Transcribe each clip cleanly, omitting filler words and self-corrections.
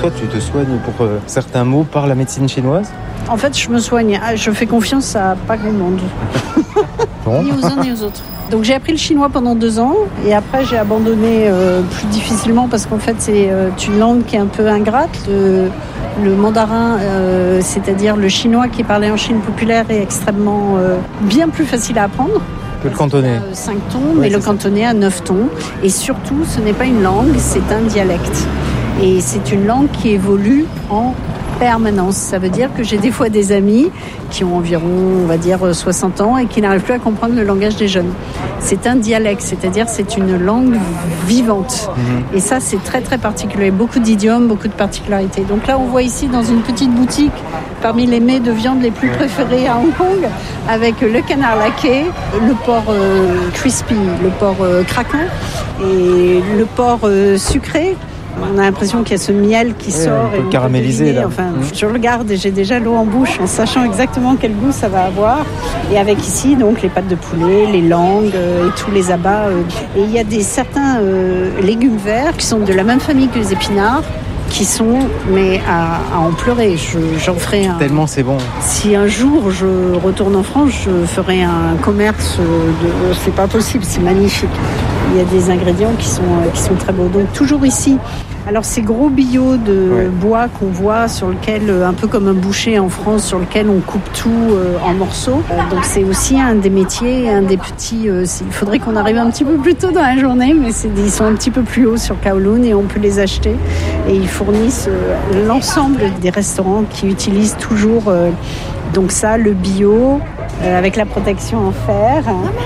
Toi, tu te soignes pour certains maux par la médecine chinoise ? En fait, je me soigne. Je fais confiance à pas grand monde. Bon. Ni aux uns ni aux autres. Donc j'ai appris le chinois pendant 2 ans et après j'ai abandonné plus difficilement parce qu'en fait c'est une langue qui est un peu ingrate. Le mandarin, c'est-à-dire le chinois qui est parlé en Chine populaire, est extrêmement bien plus facile à apprendre. Que le cantonais. 5 tons, mais le cantonais a 9 tons. Et surtout, ce n'est pas une langue, c'est un dialecte. Et c'est une langue qui évolue en permanence. Ça veut dire que j'ai des fois des amis qui ont environ, on va dire, 60 ans et qui n'arrivent plus à comprendre le langage des jeunes. C'est un dialecte, c'est-à-dire c'est une langue vivante. Et ça, c'est très très particulier. Beaucoup d'idiomes, beaucoup de particularités. Donc là, on voit ici dans une petite boutique, parmi les mets de viande les plus préférés à Hong Kong, avec le canard laqué, le porc crispy, le porc craquant et le porc sucré. On a l'impression qu'il y a ce miel qui sort et caramélisé là. Enfin, je regarde et j'ai déjà l'eau en bouche en sachant exactement quel goût ça va avoir. Et avec ici donc les pâtes de poulet, les langues et tous les abats. Et il y a certains légumes verts qui sont de la même famille que les épinards, qui sont mais à en pleurer. J'en ferai un. Tellement c'est bon. Si un jour je retourne en France, je ferai un commerce de. C'est pas possible, c'est magnifique. Il y a des ingrédients qui sont très beaux. Donc toujours ici. Alors ces gros billots de bois qu'on voit sur lequel, un peu comme un boucher en France, sur lequel on coupe tout en morceaux. Donc c'est aussi un des métiers, un des petits. Il faudrait qu'on arrive un petit peu plus tôt dans la journée, mais ils sont un petit peu plus hauts sur Kowloon et on peut les acheter. Et ils fournissent l'ensemble des restaurants qui utilisent toujours donc ça, le bio, avec la protection en fer.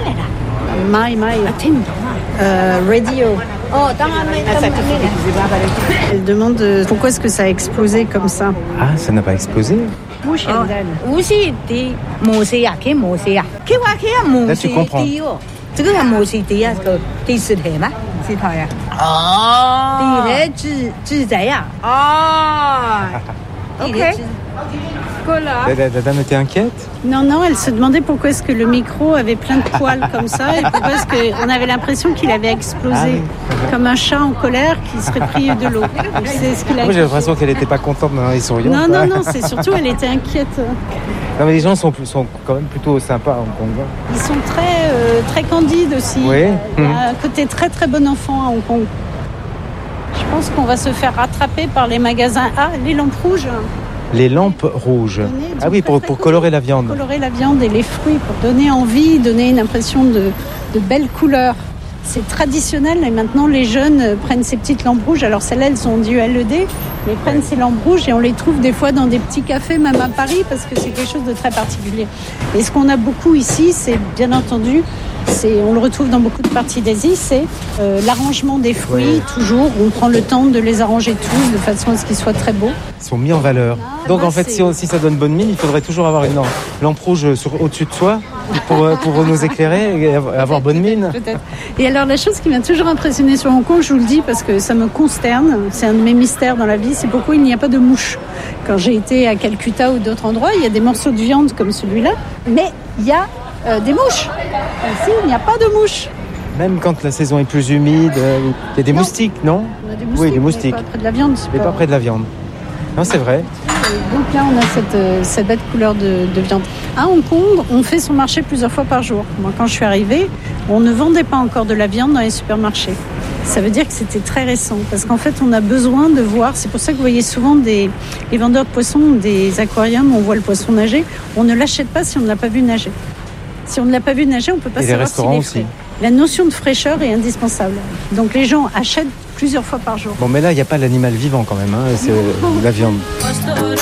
Radio. Elle demande pourquoi est-ce que ça a explosé comme ça. Ah, ça n'a pas explosé. Là, tu comprends. La dame était inquiète ? Non, elle se demandait pourquoi est-ce que le micro avait plein de poils comme ça et pourquoi est-ce qu'on avait l'impression qu'il avait explosé comme un chat en colère qui serait pris de l'eau. C'est ce qu'il a. Moi j'ai l'impression qu'elle n'était pas contente dans les souriants. Non, c'est surtout elle était inquiète. Non mais les gens sont quand même plutôt sympas à Hong Kong. Ils sont très candides aussi. Oui. Il y a un côté très très bon enfant à Hong Kong. Je pense qu'on va se faire rattraper par les magasins. Ah, les lampes rouges. Les lampes rouges. Ah oui, pour colorer la viande. Colorer la viande et les fruits, pour donner envie, donner une impression de belles couleurs. C'est traditionnel et maintenant les jeunes prennent ces petites lampes rouges. Alors celles-là, elles sont du LED, mais ils prennent ces lampes rouges et on les trouve des fois dans des petits cafés, même à Paris, parce que c'est quelque chose de très particulier. Et ce qu'on a beaucoup ici, c'est bien entendu, on le retrouve dans beaucoup de parties d'Asie, c'est l'arrangement des fruits, toujours. On prend le temps de les arranger tous de façon à ce qu'ils soient très beaux. Ils sont mis en valeur. Donc en fait, si ça donne bonne mine, il faudrait toujours avoir une lampe rouge au-dessus de soi pour nous éclairer et avoir bonne mine. Peut-être. Et alors la chose qui m'a toujours impressionnée sur Hong Kong, je vous le dis parce que ça me consterne, c'est un de mes mystères dans la vie, c'est pourquoi il n'y a pas de mouches. Quand j'ai été à Calcutta ou d'autres endroits, il y a des morceaux de viande comme celui-là, mais il y a des mouches. Ici, il n'y a pas de mouches. Même quand la saison est plus humide, il y a des moustiques, non ? On a des moustiques, oui, des moustiques. Mais pas près de la viande. Mais pas près de la viande. Non, c'est vrai. Donc là, on a cette belle couleur de viande. À Hong Kong, on fait son marché plusieurs fois par jour. Moi, quand je suis arrivée, on ne vendait pas encore de la viande dans les supermarchés. Ça veut dire que c'était très récent. Parce qu'en fait, on a besoin de voir. C'est pour ça que vous voyez souvent les vendeurs de poissons, des aquariums, on voit le poisson nager. On ne l'achète pas si on ne l'a pas vu nager. Si on ne l'a pas vu nager, on ne peut pas savoir s'il est frais. La notion de fraîcheur est indispensable. Donc les gens achètent plusieurs fois par jour. Bon, mais là, il n'y a pas l'animal vivant quand même, c'est la viande.